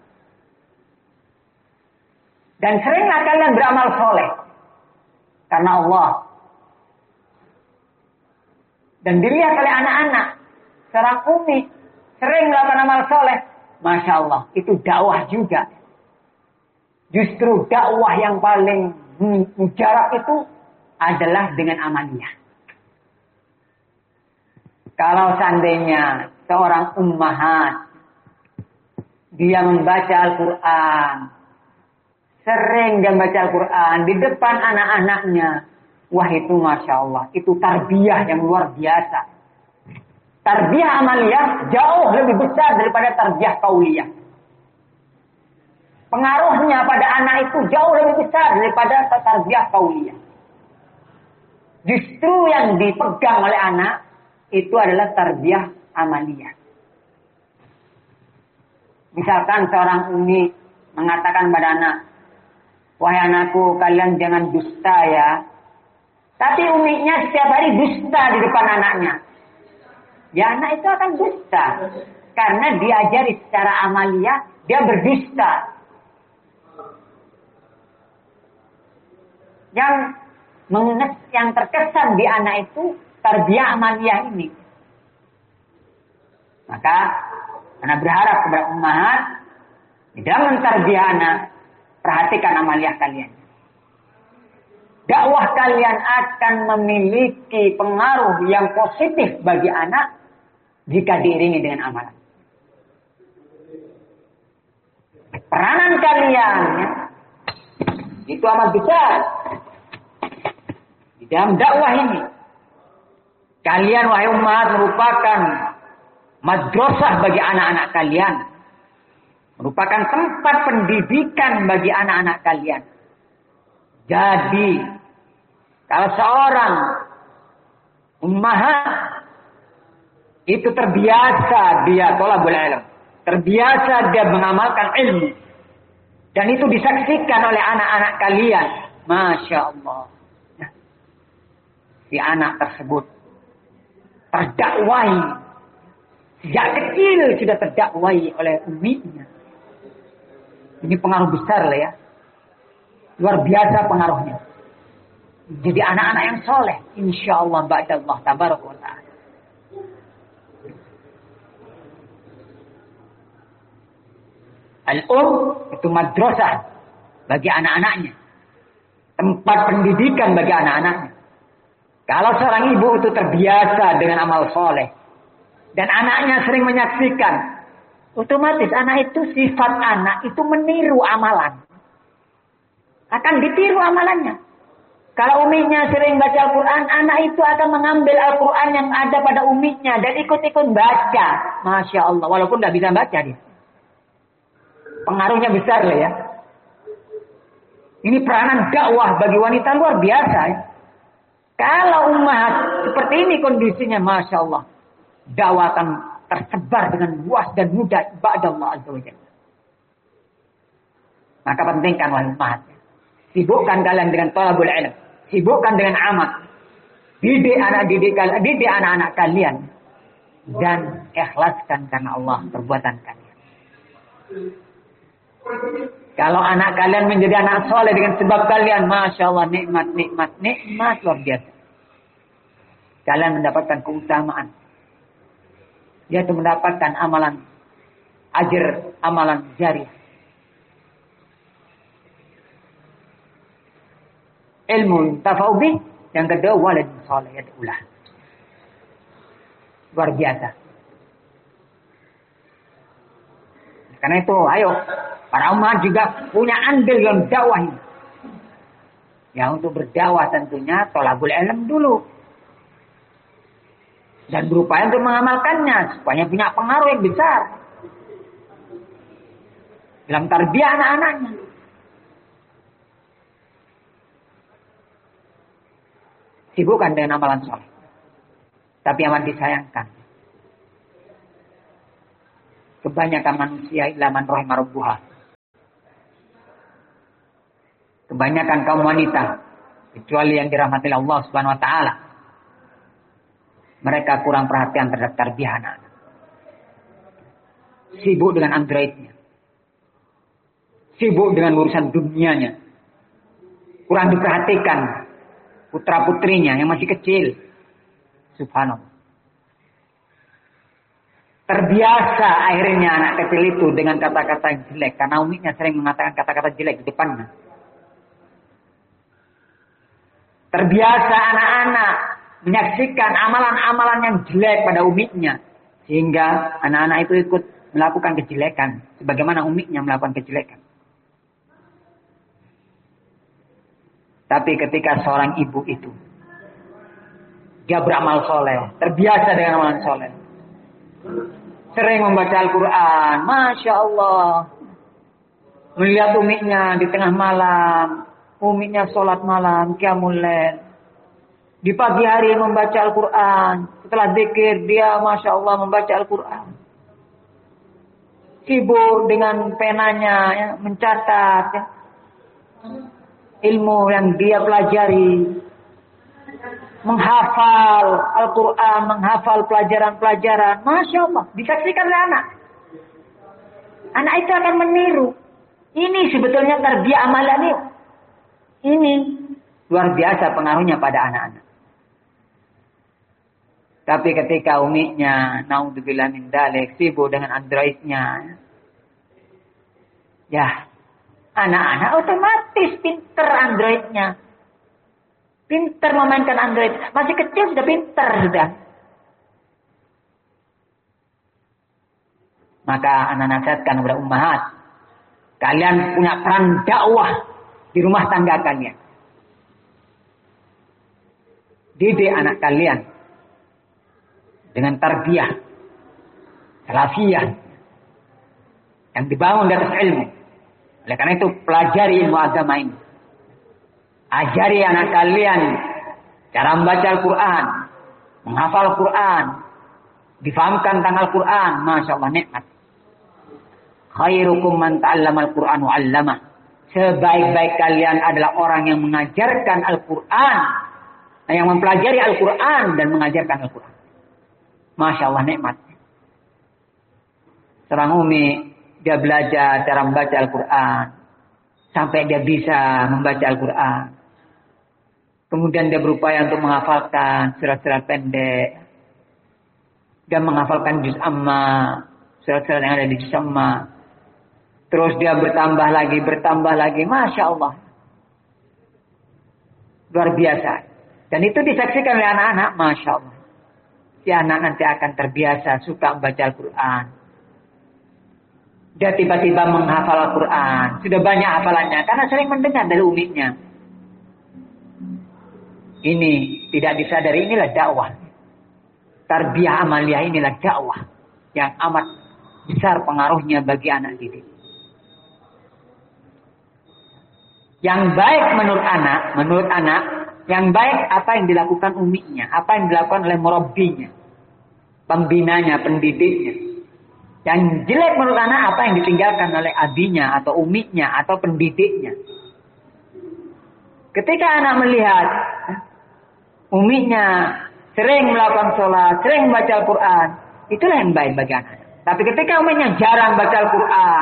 Dan seringlah kalian beramal soleh. Karena Allah. Dan dilihat oleh anak-anak. Seorang umi sering melakukan amal soleh. Masya Allah. Itu dakwah juga. Justru dakwah yang paling mujarab itu adalah dengan amaliyah. Kalau seandainya seorang ummahat. Dia membaca Al-Quran. Sering dia baca Al-Quran di depan anak-anaknya. Wah itu Masya Allah. Itu tarbiyah yang luar biasa. Tarbiyah amaliyah jauh lebih besar daripada tarbiyah kauliyah. Pengaruhnya pada anak itu jauh lebih besar daripada tarbiyah kauliyah. Justru yang dipegang oleh anak itu adalah tarbiyah amaliyah. Misalkan seorang umi mengatakan pada anak, wahai anakku, kalian jangan dusta ya. Tapi umiknya setiap hari dusta di depan anaknya. Ya anak itu akan dusta. Karena diajari secara amaliyah, dia berdusta. Yang menges, yang terkesan di anak itu, tarbiyah amaliyah ini. Maka, anak berharap kepada ummahat, di dalam mentarbiyah anak, perhatikan amaliyah kalian. Dakwah kalian akan memiliki pengaruh yang positif bagi anak jika diiringi dengan amalan. Peranan kalian ya, itu amat besar di dalam dakwah ini. Kalian wahai umat merupakan madrasah bagi anak-anak kalian. Merupakan tempat pendidikan bagi anak-anak kalian. Jadi, kalau seorang ummahat itu terbiasa dia thalabul ilm, terbiasa dia mengamalkan ilmu, dan itu disaksikan oleh anak-anak kalian, Masya Allah. Nah, si anak tersebut terdakwai, sejak kecil sudah terdakwai oleh uminya. Ini pengaruh besar lah ya. Luar biasa pengaruhnya. Jadi anak-anak yang soleh. Insya Allah ba'dallah tabaraka wa ta'ala. Al-um itu madrasah bagi anak-anaknya. Tempat pendidikan bagi anak-anaknya. Kalau seorang ibu itu terbiasa dengan amal soleh. Dan anaknya sering menyaksikan. Otomatis anak itu, sifat anak itu meniru amalan. Akan ditiru amalannya. Kalau uminya sering baca Al-Quran, anak itu akan mengambil Al-Quran yang ada pada uminya dan ikut-ikut baca. Masya Allah, walaupun tidak bisa baca dia. Pengaruhnya besar lah ya. Ini peranan dakwah bagi wanita luar biasa ya. Kalau umat seperti ini kondisinya, Masya Allah. Dakwah akan tersebar dengan luas dan mudah. Ba'dallah azza wa jalla. Maka pentingkan wahai umat. Sibukkan kalian dengan thalabul ilm. Sibukkan dengan amal. Didik anak didik kalian, didik anak-anak kalian. Dan ikhlaskan karena Allah perbuatan kalian. Kalau anak kalian menjadi anak soleh dengan sebab kalian, Masya Allah, nikmat, nikmat, nikmat luar biasa. Kalian mendapatkan keutamaan. Yaitu mendapatkan amalan ajr, amalan jariah. Ilmu tafawbih. Yang kedua, walad soleh yad'ulah. Luar biasa. Karena itu, ayo. Para umat juga punya andil dalam dakwah ini. Ya, untuk berdakwah tentunya thalabul ilm dulu. Dan berupaya untuk mengamalkannya. Supaya punya pengaruh yang besar. Dalam tarbiyah anak-anaknya. Sibukkan dengan amalan soleh. Tapi amat disayangkan. Kebanyakan manusia ilaman rahimah rabbuha. Kebanyakan kaum wanita, kecuali yang dirahmati Allah Subhanahu wa taala, mereka kurang perhatian terhadap tarbiyah anak-anak. Sibuk dengan Androidnya. Sibuk dengan urusan dunianya. Kurang diperhatikan putra-putrinya yang masih kecil. Subhanallah. Terbiasa akhirnya anak kecil itu dengan kata-kata yang jelek. Karena umiknya sering mengatakan kata-kata jelek di depannya. Terbiasa anak-anak menyaksikan amalan-amalan yang jelek pada umiknya. Sehingga anak-anak itu ikut melakukan kejelekan. Sebagaimana umiknya melakukan kejelekan. Tapi ketika seorang ibu itu, dia beramal soleh. Terbiasa dengan amalan soleh. Sering membaca Al-Quran. Masya Allah. Melihat umiknya di tengah malam. Umiknya sholat malam, qiyamul lail. Di pagi hari membaca Al-Quran. Setelah zikir, dia Masya Allah membaca Al-Quran. Sibuk dengan penanya, ya, mencatat ya, ilmu yang dia pelajari. Menghafal Al-Quran, menghafal pelajaran-pelajaran. Masya Allah, disaksikan oleh anak. Anak itu akan meniru. Ini sebetulnya tarbiyah amalan ini. Ini luar biasa pengaruhnya pada anak-anak. Tapi ketika umiknya, naudzubillah min dzalik, sibuk dengan Androidnya, ya, anak-anak otomatis pinter Androidnya. Pinter memainkan Android. Masih kecil sudah pinter sudah. Maka anak nasihatkan kepada ummahat, kalian punya peran dakwah di rumah tangga kalian. Didik anak kalian dengan tarbiyah salafiyah yang dibangun di atas ilmu. Oleh karena itu pelajari ilmu agama ini. Ajari anak kalian cara membaca Al-Quran, menghafal Al-Quran, difahamkan tentang Al-Quran. Masya Allah, nikmat. Khairukum man ta'allama Al-Quran wa 'allamah. Sebaik-baik kalian adalah orang yang mengajarkan Al-Quran, yang mempelajari Al-Quran dan mengajarkan Al-Quran. Masya Allah, nikmat. Seorang umi, dia belajar cara membaca Al-Quran sampai dia bisa membaca Al-Quran. Kemudian dia berupaya untuk menghafalkan surat-surat pendek. Dia menghafalkan juz amma, surat-surat yang ada di juz amma. Terus dia bertambah lagi, bertambah lagi. Masya Allah. Luar biasa. Dan itu disaksikan oleh anak-anak. Masya Allah. Si anak nanti akan terbiasa suka membaca Al-Quran. Dia tiba-tiba menghafal Al-Quran. Sudah banyak hafalannya. Karena sering mendengar dari umiknya. Ini tidak disadari, inilah dakwah. Tarbiyah amaliyah inilah dakwah. Yang amat besar pengaruhnya bagi anak didik. Yang baik menurut anak, menurut anak, yang baik apa yang dilakukan umiknya. Apa yang dilakukan oleh murabbinya. Pembinanya, pendidiknya. Yang jelek menurut anak apa yang ditinggalkan oleh abinya atau umiknya atau pendidiknya. Ketika anak melihat umiknya sering melakukan sholat, sering membaca Al-Quran, itulah yang baik bagi anak. Tapi ketika umiknya jarang baca Al-Quran,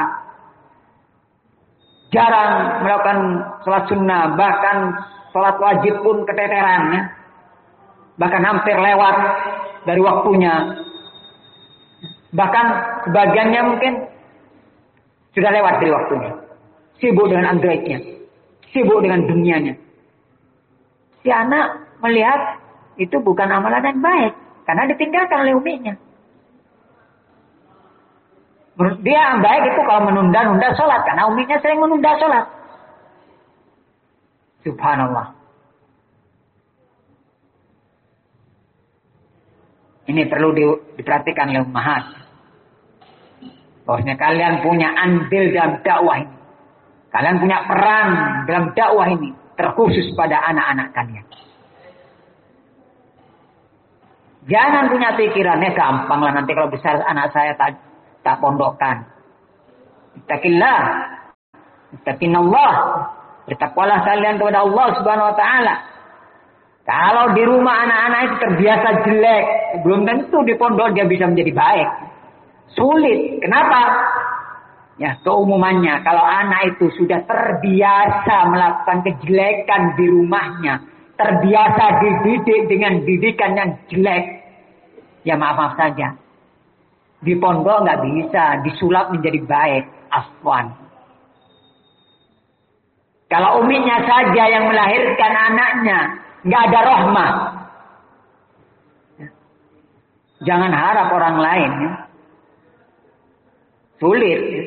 jarang melakukan sholat sunnah, bahkan sholat wajib pun keteteran, ya, bahkan hampir lewat dari waktunya, bahkan sebagiannya mungkin sudah lewat dari waktunya. Sibuk dengan Androidnya. Sibuk dengan dunianya. Si anak melihat itu bukan amalan yang baik. Karena ditinggalkan oleh umiknya. Menurut dia yang baik itu kalau menunda-nunda sholat. Karena umiknya sering menunda sholat. Subhanallah. Ini perlu di, diperhatikan oleh ummahat. Bahwasanya kalian punya andil dalam dakwah ini. Kalian punya peran dalam dakwah ini. Terkhusus pada anak-anak kalian. Jangan punya pikirannya gampang lah nanti kalau besar anak saya tak, tak pondokkan. Ittaqillah. Ittaqinallah. Bertakwalah kalian kepada Allah Subhanahu wa taala. Kalau di rumah anak-anak itu terbiasa jelek, belum tentu di pondok dia bisa menjadi baik. Sulit. Kenapa? Ya, keumumannya kalau anak itu sudah terbiasa melakukan kejelekan di rumahnya, terbiasa dididik dengan didikan yang jelek, ya maaf-maaf saja. Di pondok nggak bisa disulap menjadi baik, afwan. Kalau uminya saja yang melahirkan anaknya, nggak ada rahmah. Jangan harap orang lain. Ya. Sulit. Ya.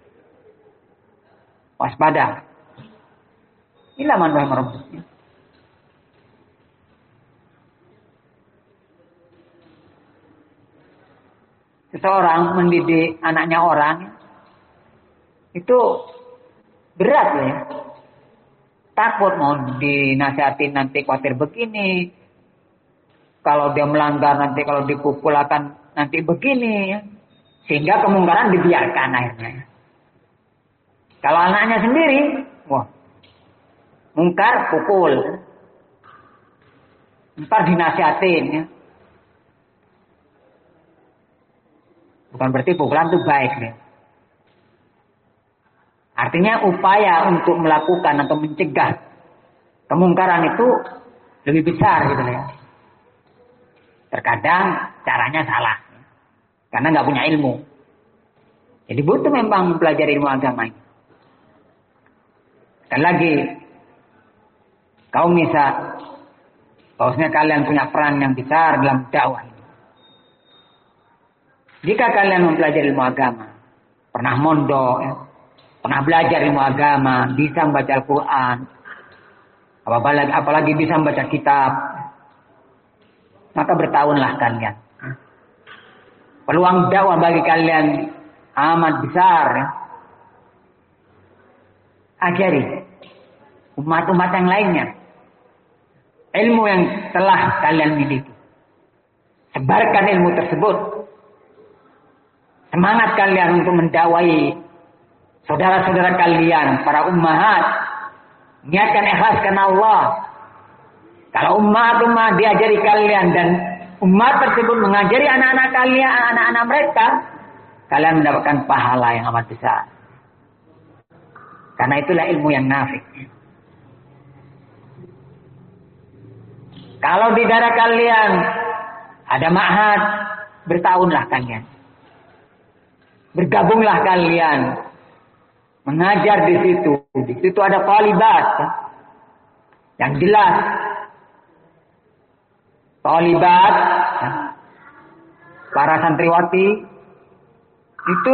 Waspada. Ila man rahimah rabbih. Seseorang mendidik anaknya orang itu berat ya. Takut mau dinasihatin nanti khawatir begini. Kalau dia melanggar nanti kalau dipukul akan nanti begini ya. Sehingga kemungkaran dibiarkan akhirnya. Kalau anaknya sendiri, wah, mungkar pukul. Ntar dinasihatin ya. Bukan berarti pukulan itu baik ya. Artinya upaya untuk melakukan atau mencegah kemungkaran itu lebih besar gitu ya. Terkadang caranya salah. Karena nggak punya ilmu. Jadi butuh memang mempelajari ilmu agama ini. Dan lagi, kaum nisa, bahwasanya kalian punya peran yang besar dalam dakwah ini. Jika kalian mempelajari ilmu agama, pernah mondok, ya, pernah belajar ilmu agama, bisa membaca Al-Quran, apalagi, apalagi bisa membaca kitab, maka bertahunlah kalian. Peluang dakwah bagi kalian amat besar. Ya. Ajari umat-umat yang lainnya ilmu yang telah kalian miliki. Sebarkan ilmu tersebut. Semangat kalian untuk mendakwai saudara-saudara kalian, para ummahat. Niatkan ikhlas karena Allah. Kalau umat-umat diajari kalian dan umat tersebut mengajari anak-anak kalian, anak-anak mereka, kalian mendapatkan pahala yang amat besar. Karena itulah ilmu yang nafi'. Kalau di daerah kalian ada ma'had, bertahunlah kalian. Bergabunglah kalian. Mengajar di situ. Di situ ada talibat. Yang jelas. Talibat. Para santriwati. Itu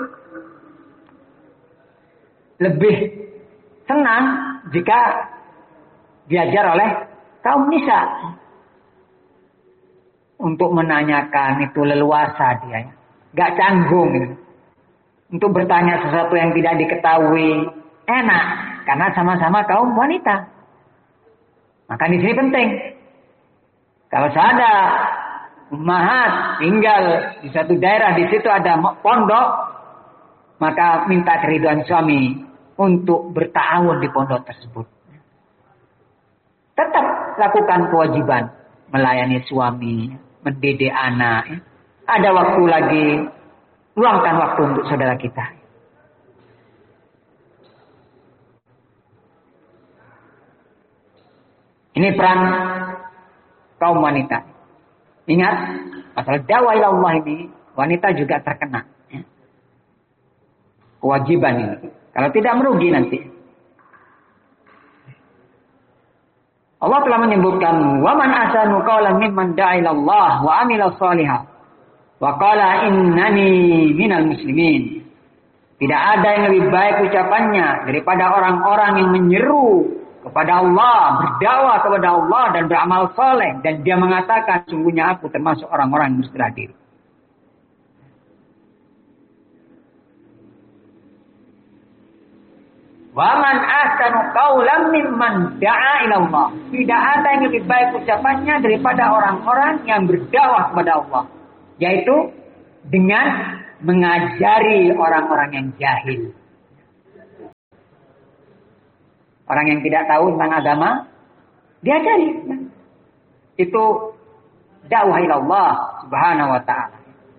lebih senang jika diajar oleh kaum nisa. Untuk menanyakan itu leluasa dia. Gak canggung. Gitu. Untuk bertanya sesuatu yang tidak diketahui. Enak. Karena sama-sama kaum wanita. Maka di sini penting. Kalau ada ummahat tinggal di satu daerah. Di situ ada pondok. Maka minta keriduan suami. Untuk berta'awun di pondok tersebut. Tetap lakukan kewajiban. Melayani suami. Mendidik anak. Ada waktu lagi. Luangkan waktu untuk saudara kita. Ini peran kaum wanita. Ingat, masalah dakwah ila Allah ini, wanita juga terkena. Ya. Kewajiban ini. Kalau tidak merugi nanti. Allah telah menyebutkan, wa man ahsanu qawlan mimman da'a ila Allah wa 'amila shalihan wa qala innani minal muslimin. Tidak ada yang lebih baik ucapannya daripada orang-orang yang menyeru kepada Allah, berdakwah kepada Allah dan beramal saleh, dan dia mengatakan sungguhnya aku termasuk orang-orang yang berserah diri. Wa man ahsanu qawlan mimman da'a ila Allah. Tidak ada yang lebih baik ucapannya daripada orang-orang yang berdakwah kepada Allah, yaitu dengan mengajari orang-orang yang jahil. Orang yang tidak tahu tentang agama, diajari. Itu dakwah ila Allah Subhanahu wa ta'ala.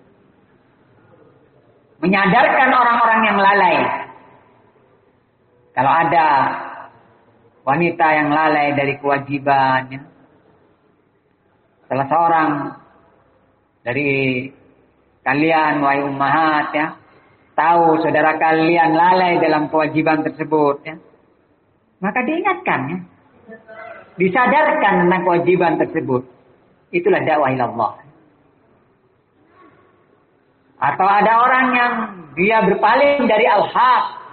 Menyadarkan orang-orang yang lalai. Kalau ada wanita yang lalai dari kewajibannya, salah seorang dari kalian, wahai ummahat, ya, tahu saudara kalian lalai dalam kewajiban tersebut, ya, maka diingatkan, ya, disadarkan tentang kewajiban tersebut. Itulah dakwah ila Allah. Atau ada orang yang dia berpaling dari al-haq,